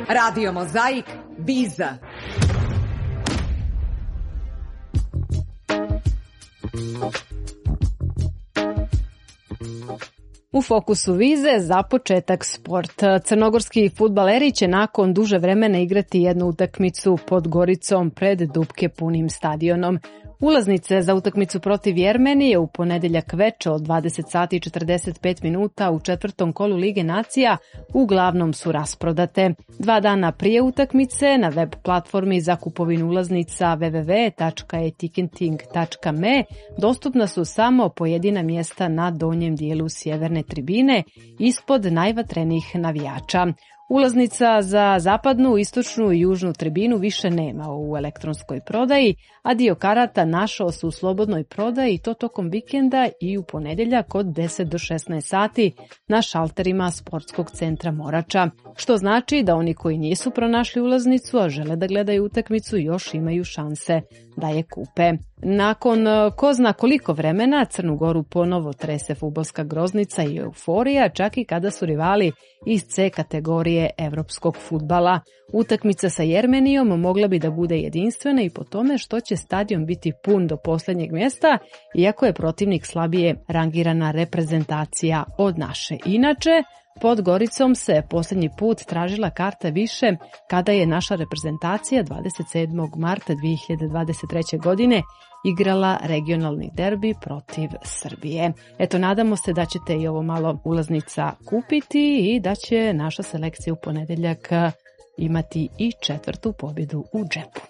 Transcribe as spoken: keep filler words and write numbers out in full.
Radio Mozaik, Biza. U fokusu Vize za početak sport. Crnogorski fudbaleri će nakon duže vremena igrati jednu utakmicu pod Goricom pred dupke punim stadionom. Ulaznice za utakmicu protiv Jermenije u ponedeljak veče od dvadeset sati i četrdeset pet minuta u četvrtom kolu Lige nacija uglavnom su rasprodate. Dva dana prije utakmice na web platformi za kupovinu ulaznica w w w tačka e ticketing tačka me dostupna su samo pojedina mjesta na donjem dijelu sjeverne tribine ispod najvatrenijih navijača. Ulaznica za zapadnu, istočnu i južnu tribinu više nema u elektronskoj prodaji, a dio karata našao se u slobodnoj prodaji i to tokom vikenda i u ponedjeljak od deset do šesnaest sati na šalterima sportskog centra Morača, što znači da oni koji nisu pronašli ulaznicu, a žele da gledaju utakmicu, još imaju šanse da je kupe. Nakon ko zna koliko vremena Crnu Goru ponovo trese fudbalska groznica i euforija, čak i kada su rivali iz C kategorije evropskog fudbala. Utakmica sa Jermenijom mogla bi da bude jedinstvena i po tome što će stadion biti pun do posljednjeg mjesta, iako je protivnik slabije rangirana reprezentacija od naše. Inače, pod Goricom se posljednji put tražila karta više kada je naša reprezentacija dvadeset sedmog marta dvije hiljade dvadeset treće. godine igrala regionalni derbi protiv Srbije. Eto, nadamo se da ćete i ovo malo ulaznica kupiti i da će naša selekcija u ponedjeljak imati i četvrtu pobjedu u džepu.